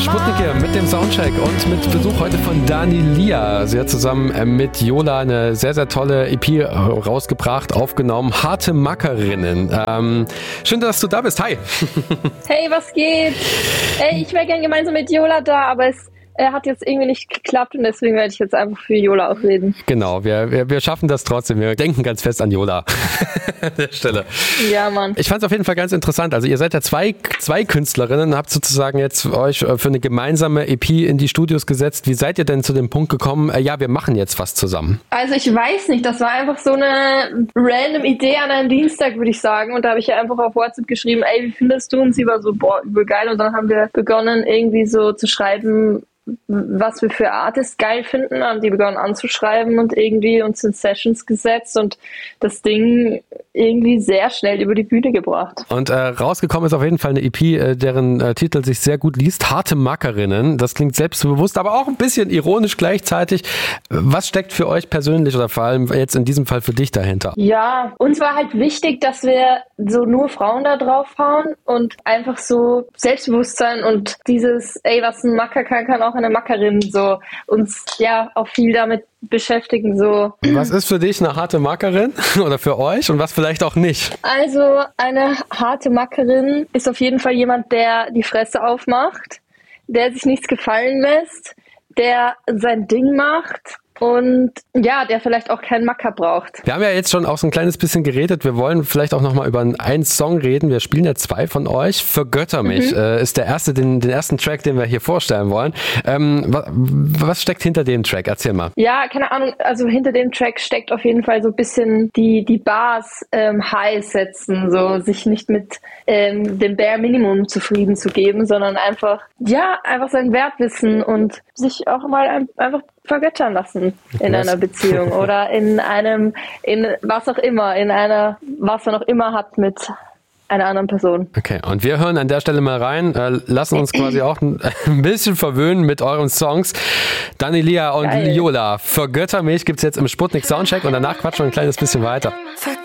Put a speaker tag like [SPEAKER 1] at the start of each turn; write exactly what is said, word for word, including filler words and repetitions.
[SPEAKER 1] Sputnik hier mit dem Soundcheck und mit Besuch heute von Dani Lia. Sie hat zusammen mit Yola eine sehr, sehr tolle E P rausgebracht, aufgenommen. Harte Mackerinnen. Ähm, schön, dass du da bist. Hi.
[SPEAKER 2] Hey, was geht? Ey, ich wäre gern gemeinsam mit Yola da, aber es Er hat jetzt irgendwie nicht geklappt und deswegen werde ich jetzt einfach für Yola auch reden.
[SPEAKER 1] Genau, wir, wir, wir schaffen das trotzdem. Wir denken ganz fest an Yola an der Stelle.
[SPEAKER 2] Ja, Mann.
[SPEAKER 1] Ich fand es auf jeden Fall ganz interessant. Also ihr seid ja zwei, zwei Künstlerinnen, habt sozusagen jetzt euch für eine gemeinsame E P in die Studios gesetzt. Wie seid ihr denn zu dem Punkt gekommen, äh, ja, wir machen jetzt was zusammen?
[SPEAKER 2] Also ich weiß nicht, das war einfach so eine random Idee an einem Dienstag, würde ich sagen. Und da habe ich ja einfach auf WhatsApp geschrieben, ey, wie findest du? Und sie war so, boah, übel geil. Und dann haben wir begonnen, irgendwie so zu schreiben, was wir für Artists geil finden, haben die begonnen anzuschreiben und irgendwie uns in Sessions gesetzt und das Ding irgendwie sehr schnell über die Bühne gebracht.
[SPEAKER 1] Und äh, rausgekommen ist auf jeden Fall eine E P, äh, deren äh, Titel sich sehr gut liest, Harte Mackerinnen. Das klingt selbstbewusst, aber auch ein bisschen ironisch gleichzeitig. Was steckt für euch persönlich oder vor allem jetzt in diesem Fall für dich dahinter?
[SPEAKER 2] Ja, uns war halt wichtig, dass wir so nur Frauen da draufhauen und einfach so Selbstbewusstsein und dieses, ey, was ein Macker kann, kann auch eine Mackerin, so uns ja auch viel damit beschäftigen. So.
[SPEAKER 1] Was ist für dich eine harte Mackerin oder für euch und was vielleicht auch nicht?
[SPEAKER 2] Also eine harte Mackerin ist auf jeden Fall jemand, der die Fresse aufmacht, der sich nichts gefallen lässt, der sein Ding macht. Und ja, der vielleicht auch keinen Macker braucht.
[SPEAKER 1] Wir haben ja jetzt schon auch so ein kleines bisschen geredet. Wir wollen vielleicht auch nochmal über einen Song reden. Wir spielen ja zwei von euch. Vergötter mich mhm. äh, ist der erste, den, den ersten Track, den wir hier vorstellen wollen. Ähm, was, was steckt hinter dem Track? Erzähl mal.
[SPEAKER 2] Ja, keine Ahnung. Also hinter dem Track steckt auf jeden Fall so ein bisschen die, die Bars ähm, high setzen, so sich nicht mit ähm, dem Bare Minimum zufrieden zu geben, sondern einfach, ja, einfach seinen Wert wissen und sich auch mal ein, einfach vergöttern lassen in was? Einer Beziehung oder in einem, in was auch immer, in einer, was man auch immer hat mit einer anderen Person.
[SPEAKER 1] Okay, und wir hören an der Stelle mal rein, äh, lassen uns quasi auch ein, ein bisschen verwöhnen mit euren Songs. Dani Lia und Geil. Yola, Vergötter mich gibt's jetzt im Sputnik Soundcheck und danach quatschen wir ein kleines bisschen weiter.